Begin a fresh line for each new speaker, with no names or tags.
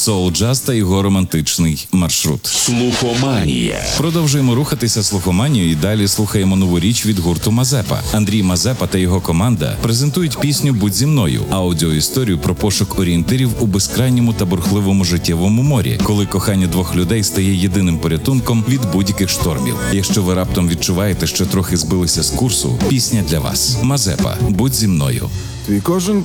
соул-джаз та його романтичний маршрут.
Слухоманія.
Продовжуємо рухатися слухоманією і далі слухаємо нову річ від гурту Мазепа. Андрій Мазепа та його команда презентують пісню «Будь зі мною» – аудіоісторію про пошук орієнтирів у безкрайньому та бурхливому життєвому морі, коли кохання двох людей стає єдиним порятунком від будь-яких штормів. Якщо ви раптом відчуваєте, що трохи збилися з курсу, пісня для вас. Мазепа «Будь зі мною».
Твій кожен